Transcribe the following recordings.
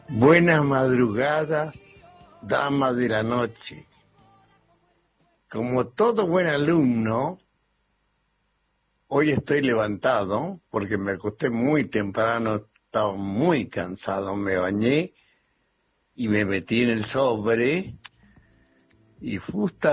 Buenas madrugadas, dama de la noche. Como todo buen alumno, hoy estoy levantado porque me acosté muy temprano, estaba muy cansado, me bañé y me metí en el sobre y justo...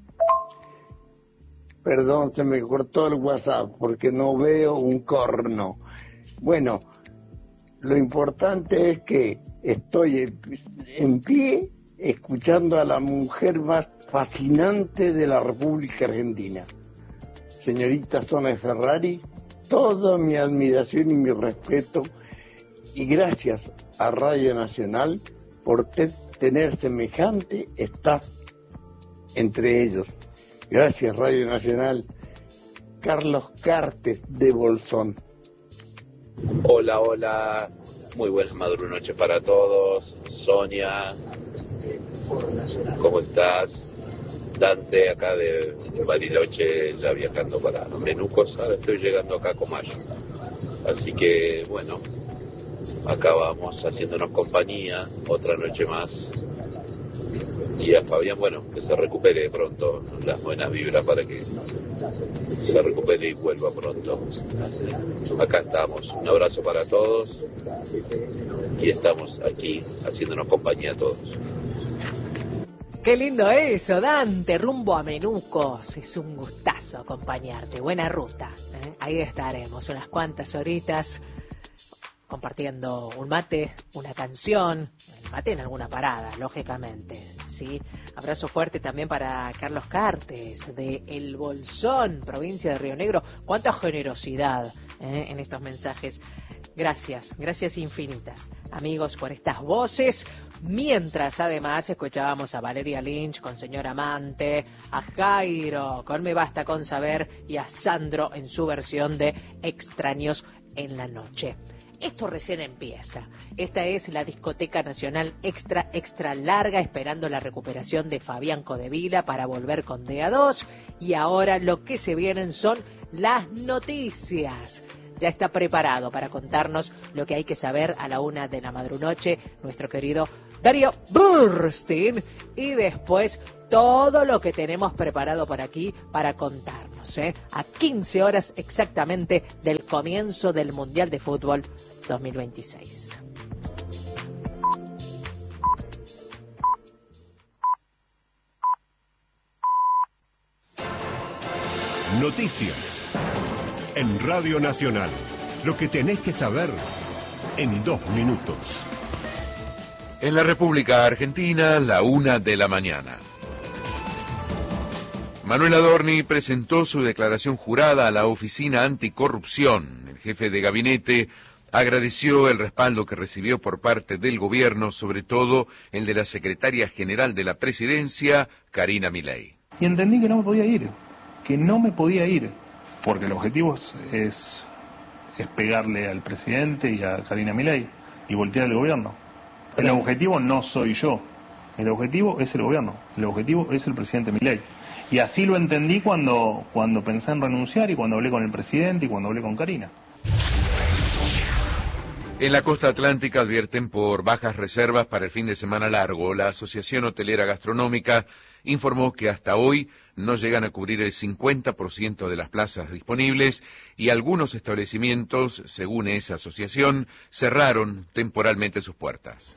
Perdón, se me cortó el WhatsApp porque no veo un corno. Bueno, lo importante es que estoy en pie escuchando a la mujer más fascinante de la República Argentina, señorita Sona Ferrari. Toda mi admiración y mi respeto, y gracias a Radio Nacional por tener semejante staff entre ellos. Gracias, Radio Nacional. Carlos Cartes de Bolsón. Hola, hola. Muy buenas noches para todos. Sonia, ¿cómo estás? Dante, acá de Bariloche, ya viajando para Menucos. Ahora estoy llegando acá a Comayo. Así que, bueno, acá vamos haciéndonos compañía otra noche más. Y a Fabián, bueno, que se recupere pronto, las buenas vibras para que se recupere y vuelva pronto. Acá estamos, un abrazo para todos y estamos aquí haciéndonos compañía a todos. Qué lindo eso, Dante, rumbo a Menucos. Es un gustazo acompañarte, buena ruta, ¿eh? Ahí estaremos unas cuantas horitas compartiendo un mate, una canción, el mate en alguna parada, lógicamente, ¿sí? Abrazo fuerte también para Carlos Cartes, de El Bolsón, provincia de Río Negro. Cuánta generosidad en estos mensajes. Gracias, gracias infinitas, amigos, por estas voces. Mientras, además, escuchábamos a Valeria Lynch con Señor Amante, a Jairo con Me Basta Con Saber y a Sandro en su versión de Extraños en la Noche. Esto recién empieza. Esta es la discoteca nacional extra larga, esperando la recuperación de Fabián Codevila para volver con DA2. Y ahora lo que se vienen son las noticias. Ya está preparado para contarnos lo que hay que saber a la 1 de la madrunoche nuestro querido Darío Burstein. Y después todo lo que tenemos preparado por aquí para contarnos, a 15 horas exactamente del comienzo del Mundial de Fútbol 2026. Noticias en Radio Nacional. Lo que tenés que saber en 2 minutos. En la República Argentina, la 1 de la mañana. Manuel Adorni presentó su declaración jurada a la Oficina Anticorrupción. El jefe de gabinete agradeció el respaldo que recibió por parte del gobierno, sobre todo el de la secretaria general de la Presidencia, Karina Milei. Y entendí que no me podía ir, porque el objetivo es pegarle al presidente y a Karina Milei y voltear el gobierno. El objetivo no soy yo, el objetivo es el gobierno, el objetivo es el presidente Milei. Y así lo entendí cuando pensé en renunciar y cuando hablé con el presidente y cuando hablé con Karina. En la costa atlántica advierten por bajas reservas para el fin de semana largo. La Asociación Hotelera Gastronómica informó que hasta hoy no llegan a cubrir el 50% de las plazas disponibles y algunos establecimientos, según esa asociación, cerraron temporalmente sus puertas.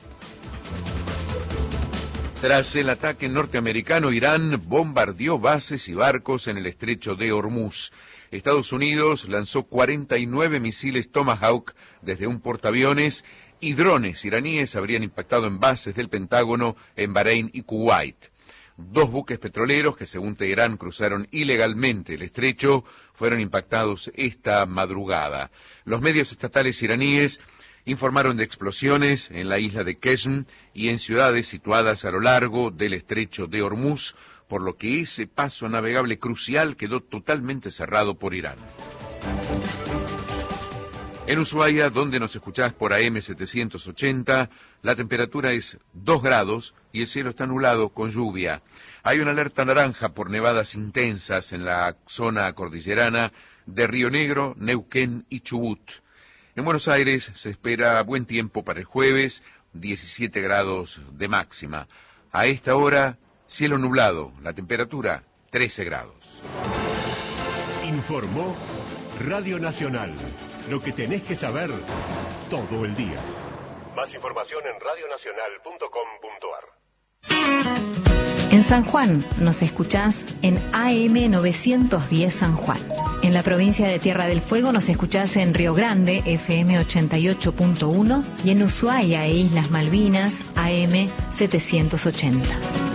Tras el ataque norteamericano, Irán bombardeó bases y barcos en el estrecho de Hormuz. Estados Unidos lanzó 49 misiles Tomahawk desde un portaaviones y drones iraníes habrían impactado en bases del Pentágono en Bahrein y Kuwait. 2 buques petroleros que, según Teherán, cruzaron ilegalmente el estrecho fueron impactados esta madrugada. Los medios estatales iraníes informaron de explosiones en la isla de Qeshm y en ciudades situadas a lo largo del estrecho de Hormuz, por lo que ese paso navegable crucial quedó totalmente cerrado por Irán. En Ushuaia, donde nos escuchás por AM 780, la temperatura es 2 grados y el cielo está nublado con lluvia. Hay una alerta naranja por nevadas intensas en la zona cordillerana de Río Negro, Neuquén y Chubut. En Buenos Aires se espera buen tiempo para el jueves, 17 grados de máxima. A esta hora, cielo nublado, la temperatura 13 grados. Informó Radio Nacional. Lo que tenés que saber todo el día. Más información en radionacional.com.ar. En San Juan nos escuchás en AM 910 San Juan. En la provincia de Tierra del Fuego nos escuchás en Río Grande, FM 88.1, y en Ushuaia e Islas Malvinas, AM 780.